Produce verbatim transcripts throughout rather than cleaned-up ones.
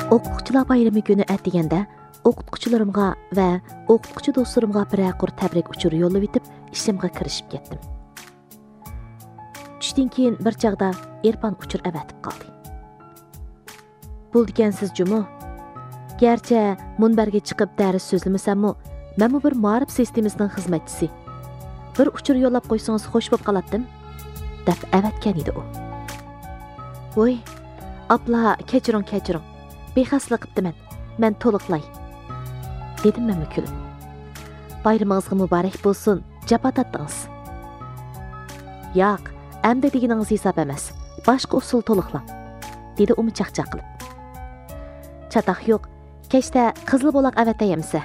O'qituvchilar bayrami kuni atiganda o'qituvchilarimga va o'qituvchi do'stlarimga bir-aqur tabrik uchuri yo'llab etib, ishimga kirishib ketdim. Tushdan keyin bir chaqda Erpan uchur avatib qoldi. Bo'ldikansiz jumu. Gerçi munbarga chiqib dars so'zlamasam-mu, men bir ma'rif sistemasining xizmatchisi. Bir uchur yo'llab qo'ysangiz xo'sh bo'lib qolatdim, deb avatgan edi u. Voy, abla, kechiring, kechiring. Bexaslik qiptiman. Men to'liqlay. Dedim men kulib. Bayramingizga muborak bo'lsin, japa tatdingiz. Yo'q, endi deganingiz hisob emas. Boshqa usul to'liqlang, dedi u chaqchaq qilib. Chataq yo'q. Kechda qizil bo'laq avatayamsa.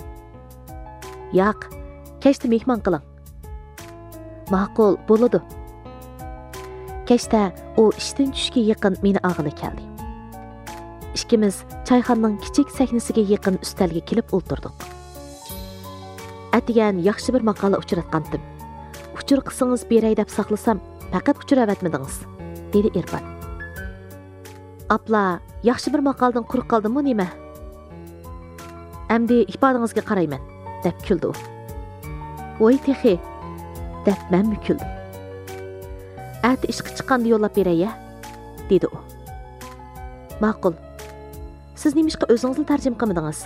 Yo'q, kechda mehmon qiling. Ma'qul bo'ladi. Kechda u ishdan tushga yaqin meni og'ili keldi. Ikkimiz choyxonaning kichik sahnasiga yaqin ustalga kelib o'ltirdik. Atigan yaxshi bir maqola uchratgandim. Uchur qilsangiz beray deb saqlasam, faqat uchur avatmadingiz, dedi Erpan. Abla, yaxshi bir maqoldan quruq qoldimmi nima? Amdi ifodangizga qarayman, deb kuldi u. Voy texi, deb men kuldim. Ati ishga chiqqanda yo'llab beray-ya, dedi u. Ma'qul. Siz nimishqa o'zingizni tarjima qilmadingiz?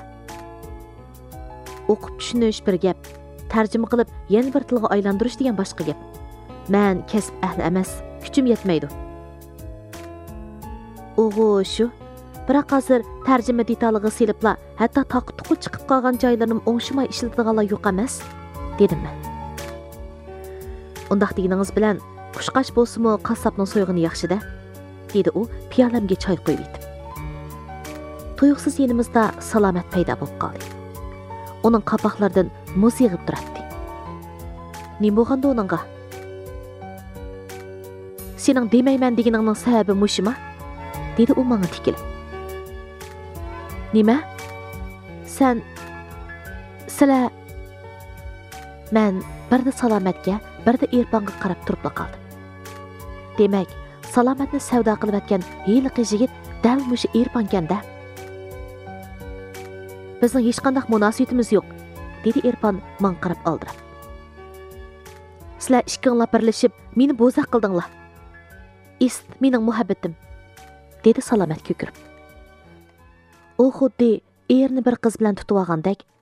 O'qib tushunish bir gap, tarjima qilib yana bir tilga aylantirish degan boshqa gap. Men kasb ahli emas, kuchim yetmaydi. O'g'u shu. Biroq hozir tarjima detaliga silibla, hatto taqtuqi chiqib qolgan joylarim o'ngshimay ishlatadiganlar yo'q emas, dedim men. Undaq deganingiz bilan qushqash bo'lsa-mu qassobning so'yg'ini yaxshi-da, dedi u piyolamga choy qo'yib etib. Tuyuqsiz yenimizda salomat paydo bo'lib qoldi. Uning qapoqlaridan muz yig'ib turardi. Nima bo'lganda uningga? Sening demayman deganingning sababi mushima? Dedi u menga tikilib. Nima? Sen sizlar men birda salomatga, birda Erpanga qarab turib qoldim. Demak, salomatni savdo qilib atgan hiyliq yigit dal mushu Erpankanda. Bizning hech qanday munosabatimiz yo'q, dedi Erpan men qarab oldirib. Sizlar ikkinglar birlashib meni bo'zaq qildinglar. Ist mening muhabbatim, dedi salomat ko'kirib. U xuddi erni bir qiz bilan tutib olgandek